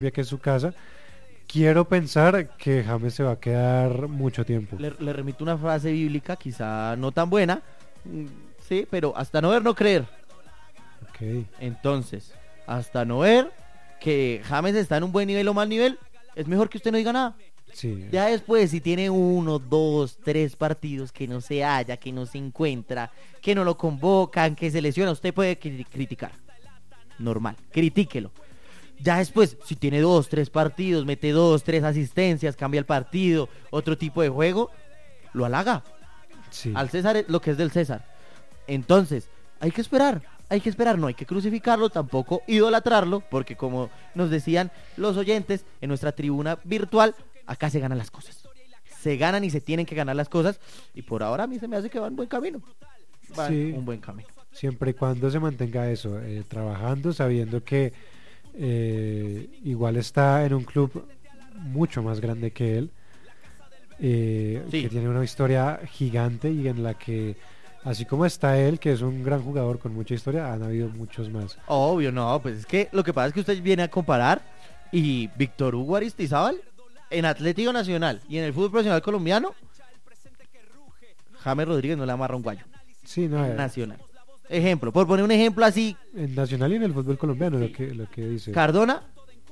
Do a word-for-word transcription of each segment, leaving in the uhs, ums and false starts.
que es su casa. Quiero pensar que James se va a quedar mucho tiempo. Le, le remito una frase bíblica, quizá no tan buena, mm, sí, pero hasta no ver, no creer. Ok. Entonces, hasta no ver que James está en un buen nivel o mal nivel, es mejor que usted no diga nada. Sí. Ya después, si tiene uno, dos, tres partidos que no se halla, que no se encuentra, que no lo convocan, que se lesiona, usted puede cri- criticar. Normal, critíquelo. Ya después, si tiene dos, tres partidos, mete dos, tres asistencias, cambia el partido, otro tipo de juego, lo halaga. Sí. Al César es lo que es del César. Entonces, hay que esperar, hay que esperar, no hay que crucificarlo, tampoco idolatrarlo, porque como nos decían los oyentes en nuestra tribuna virtual, acá se ganan las cosas. Se ganan y se tienen que ganar las cosas, y por ahora a mí se me hace que va en buen camino. Va Sí. en un buen camino. Siempre y cuando se mantenga eso, eh, trabajando, sabiendo que eh, igual está en un club mucho más grande que él, eh, Sí. que tiene una historia gigante y en la que, así como está él, que es un gran jugador con mucha historia, han habido muchos más. Obvio, no, pues es que lo que pasa es que usted viene a comparar y Víctor Hugo Aristizábal en Atlético Nacional y en el fútbol profesional colombiano, James Rodríguez no le amarra un guayo. Sí, no, eh, Nacional. Ejemplo, por poner un ejemplo así, en Nacional y en el fútbol colombiano, lo que, lo que dice. Cardona,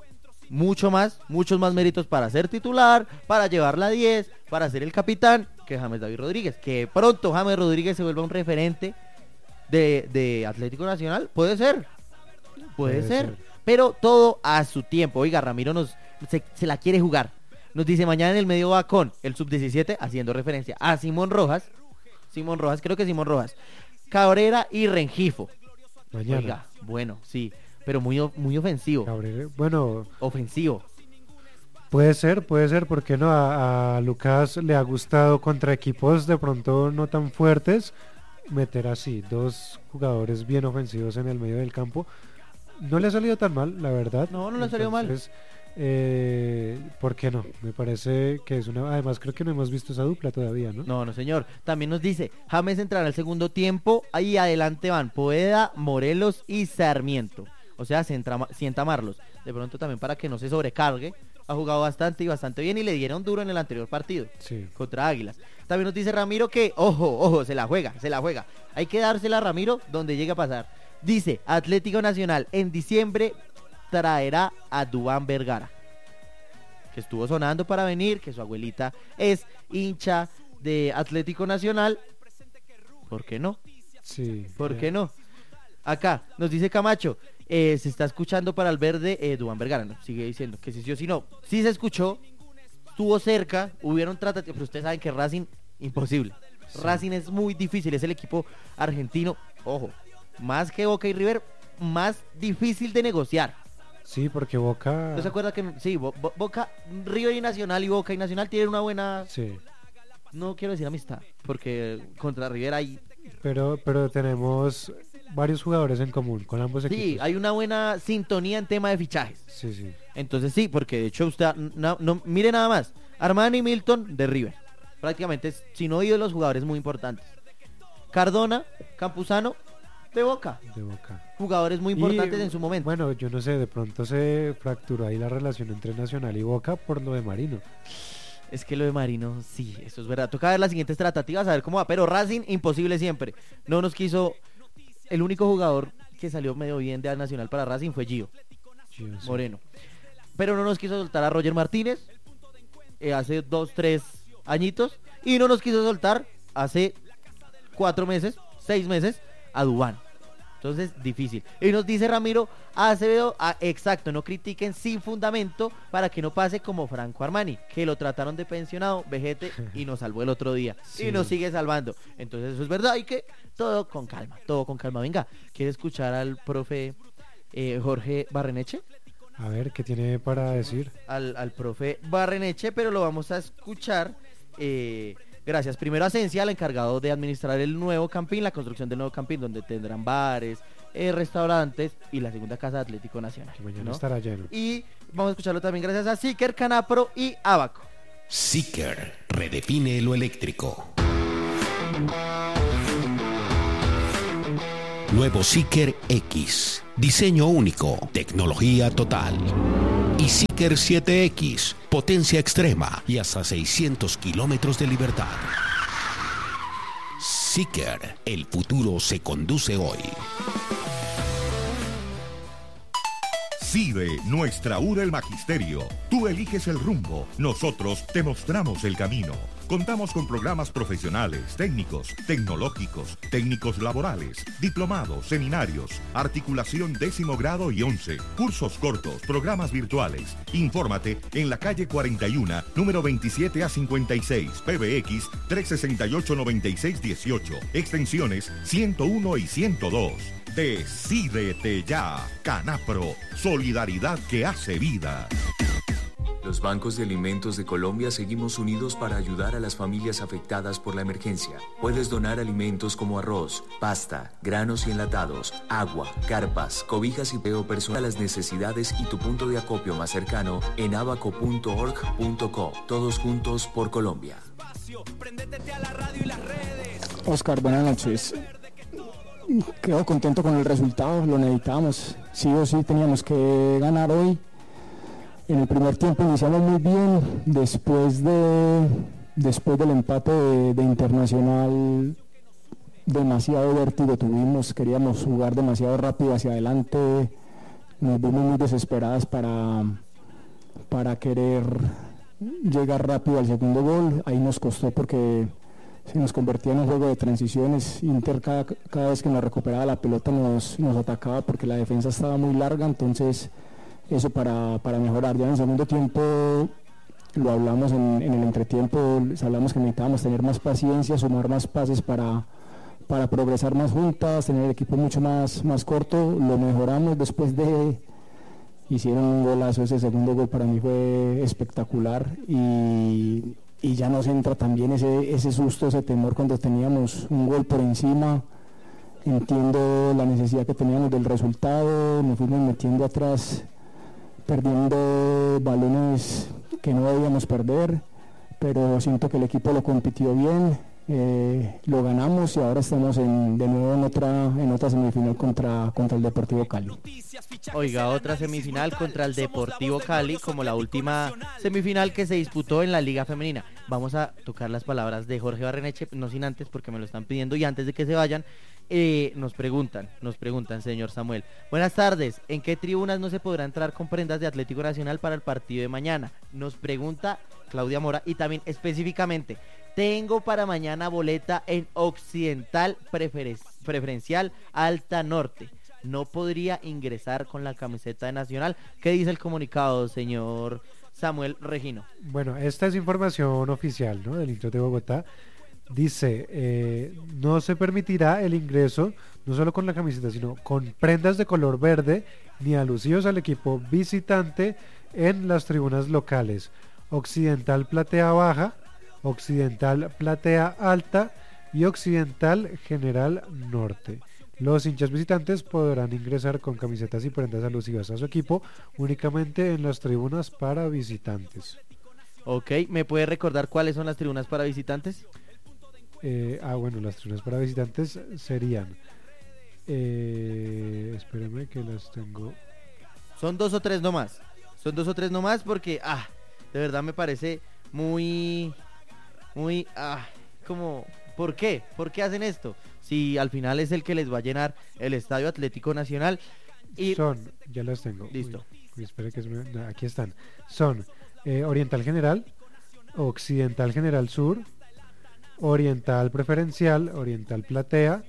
mucho más, muchos más méritos para ser titular, para llevar la diez, para ser el capitán, que James David Rodríguez. Que pronto James Rodríguez se vuelva un referente de, de Atlético Nacional, puede ser, puede, Puede ser, ser. pero todo a su tiempo. Oiga, Ramiro nos se, se la quiere jugar. Nos dice, mañana en el medio va con el sub diecisiete, haciendo referencia a Simón Rojas, Simón Rojas, creo que Simón Rojas, Cabrera y Rengifo. Mañana. Oiga, bueno, sí, pero muy, o- muy ofensivo, Cabrera. Bueno, ofensivo. puede ser, puede ser, porque no, a, a Lucas le ha gustado contra equipos de pronto no tan fuertes meter así, dos jugadores bien ofensivos en el medio del campo. No le ha salido tan mal, la verdad. No, no le ha salido mal. Entonces, eh, ¿por qué no? Me parece que es una... Además, creo que no hemos visto esa dupla todavía, ¿no? No, no señor. También nos dice, James entrará al segundo tiempo, ahí adelante van Poeda, Morelos y Sarmiento. O sea, sienta, sienta Marlos. De pronto también para que no se sobrecargue. Ha jugado bastante y bastante bien y le dieron duro en el anterior partido Sí. contra Águilas. También nos dice Ramiro que, ojo, ojo, se la juega, se la juega. Hay que dársela a Ramiro donde llegue a pasar. Dice, Atlético Nacional en diciembre traerá a Duván Vergara, que estuvo sonando para venir, que su abuelita es hincha de Atlético Nacional. ¿Por qué no? Sí. ¿Por eh, qué no? Acá nos dice Camacho, eh, se está escuchando para el verde eh, Duván Vergara, ¿no? Sigue diciendo que sí, sí o sí no. Sí se escuchó, estuvo cerca, hubieron tratativas, pero ustedes saben que Racing, imposible. Sí. Racing es muy difícil, es el equipo argentino, ojo, más que Boca y River, más difícil de negociar. Sí, porque Boca... ¿No se acuerda que sí, Bo- Bo- Boca, River y Nacional y Boca y Nacional tienen una buena, Sí. no quiero decir amistad, porque contra River hay, Pero, pero tenemos varios jugadores en común con ambos equipos. sí, hay una buena sintonía en tema de fichajes. Sí, sí. Entonces sí, porque de hecho usted, no, no- mire nada más, Armani Milton de River, prácticamente es, si no de los jugadores muy importantes. Cardona, Campuzano, de Boca, De Boca. jugadores muy Y, importantes en su momento. Bueno, yo no sé, de pronto se fracturó ahí la relación entre Nacional y Boca por lo de Marino. Es que lo de Marino, sí, eso es verdad. Toca ver las siguientes tratativas, a ver cómo va. Pero Racing, imposible siempre. No nos quiso. El único jugador que salió medio bien de Nacional para Racing fue Gio Sí, sí. Moreno. Pero no nos quiso soltar a Roger Martínez eh, hace dos, tres añitos. Y no nos quiso soltar hace cuatro meses, seis meses, a Duván. Entonces, difícil. Y nos dice Ramiro Acevedo, ah, exacto, no critiquen sin fundamento para que no pase como Franco Armani, que lo trataron de pensionado, vejete, y nos salvó el otro día. Sí. Y nos sigue salvando. Entonces, eso es verdad y que todo con calma, todo con calma. Venga, ¿quiere escuchar al profe eh, Jorge Barreneche? A ver, ¿qué tiene para decir? Al, al profe Barreneche, pero lo vamos a escuchar. Eh, gracias primero a Cencia, el encargado de administrar el nuevo campín, la construcción del nuevo campín, donde tendrán bares, eh, restaurantes y la segunda casa de Atlético Nacional, Que mañana ¿no? estará lleno. Y vamos a escucharlo también gracias a Siker, Canapro y Abaco. Seeker redefine lo eléctrico. Nuevo Seeker X. Diseño único, tecnología total. Y Seeker siete X. Potencia extrema y hasta seiscientos kilómetros de libertad. Seeker. El futuro se conduce hoy. CIDE, nuestra U del Magisterio. Tú eliges el rumbo, nosotros te mostramos el camino. Contamos con programas profesionales, técnicos, tecnológicos, técnicos laborales, diplomados, seminarios, articulación décimo grado y once, cursos cortos, programas virtuales. Infórmate en la calle cuarenta y uno, número veintisiete a cincuenta y seis, P B X trescientos sesenta y ocho, noventa y seis dieciocho, extensiones ciento uno y ciento dos. Decídete ya, Canapro, solidaridad que hace vida. Los bancos de alimentos de Colombia seguimos unidos para ayudar a las familias afectadas por la emergencia. Puedes donar alimentos como arroz, pasta, granos y enlatados, agua, carpas, cobijas y peo personal a las necesidades y tu punto de acopio más cercano en abaco punto org punto co. Todos juntos por Colombia. Oscar, buenas noches. Quedo contento con el resultado, lo necesitamos. Sí o sí teníamos que ganar hoy. En el primer tiempo iniciamos muy bien, después de después del empate de, de Internacional, demasiado vértigo tuvimos, queríamos jugar demasiado rápido hacia adelante, nos vimos muy desesperadas para, para querer llegar rápido al segundo gol. Ahí nos costó porque se nos convertía en un juego de transiciones. Inter cada, cada vez que nos recuperaba la pelota nos, nos atacaba porque la defensa estaba muy larga, entonces eso para, para mejorar. Ya en el segundo tiempo lo hablamos en, en el entretiempo, les hablamos que necesitábamos tener más paciencia, sumar más pases para, para progresar más juntas, tener el equipo mucho más, más corto. Lo mejoramos después de... Hicieron un golazo, ese segundo gol para mí fue espectacular y, y ya nos entra también ese, ese susto, ese temor cuando teníamos un gol por encima. Entiendo la necesidad que teníamos del resultado, nos fuimos metiendo atrás, perdiendo balones que no debíamos perder, pero siento que el equipo lo compitió bien, eh, lo ganamos y ahora estamos en, de nuevo en otra en otra semifinal contra, contra el Deportivo Cali. Oiga, otra semifinal contra el Deportivo Cali, como la última semifinal que se disputó en la Liga Femenina. Vamos a tocar las palabras de Jorge Barreneche, no sin antes, porque me lo están pidiendo, y antes de que se vayan, eh, nos preguntan, nos preguntan, señor Samuel. Buenas tardes, ¿en qué tribunas no se podrá entrar con prendas de Atlético Nacional para el partido de mañana? Nos pregunta Claudia Mora, y también específicamente, tengo para mañana boleta en Occidental prefer- Preferencial Alta Norte. No podría ingresar con la camiseta de Nacional. ¿Qué dice el comunicado, señor Samuel Regino? Bueno, esta es información oficial, ¿no?, del Inter de Bogotá. Dice, eh, no se permitirá el ingreso, no solo con la camiseta, sino con prendas de color verde, ni alusivos al equipo visitante en las tribunas locales. Occidental Platea Baja, Occidental Platea Alta y Occidental General Norte. Los hinchas visitantes podrán ingresar con camisetas y prendas alusivas a su equipo únicamente en las tribunas para visitantes. Ok, ¿me puede recordar cuáles son las tribunas para visitantes? Eh, ah, bueno, las tribunas para visitantes serían... Eh, espérame que las tengo... Son dos o tres nomás. Son dos o tres nomás porque, ah, de verdad me parece muy... Muy, ah, como... ¿Por qué? ¿Por qué hacen esto? Si al final es el que les va a llenar el Estadio Atlético Nacional. Y... Son, ya las tengo. Listo. Uy, uy, espere que es, no, aquí están. Son eh, Oriental General, Occidental General Sur, Oriental Preferencial, Oriental Platea,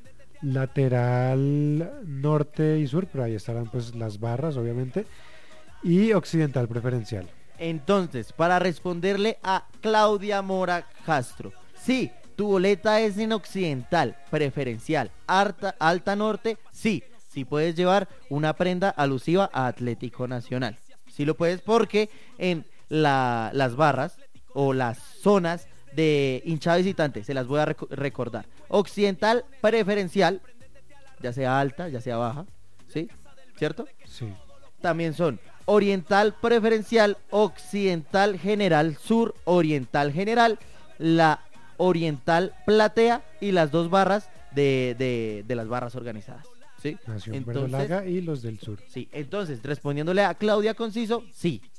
Lateral Norte y Sur, pero ahí estarán pues las barras obviamente, y Occidental Preferencial. Entonces, para responderle a Claudia Mora Castro, sí, tu boleta es en Occidental Preferencial Alta, Alta Norte, sí, sí puedes llevar una prenda alusiva a Atlético Nacional. Sí lo puedes porque en la, las barras o las zonas de hinchada visitante, se las voy a rec- recordar. Occidental Preferencial, ya sea alta, ya sea baja, ¿sí? ¿Cierto? Sí. También son Oriental Preferencial, Occidental General Sur, Oriental General, la Oriental Platea y las dos barras de, de, de las barras organizadas. ¿Sí? Nación Entonces, Verdolaga y los del sur. sí, entonces, respondiéndole a Claudia Conciso, sí,